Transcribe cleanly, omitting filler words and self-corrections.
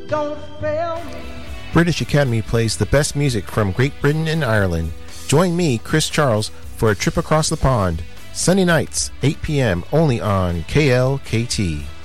don't fail me. British Academy plays the best music from Great Britain and Ireland. Join me, Chris Charles, for a trip across the pond. Sunday nights, 8 p.m. only on KLKT.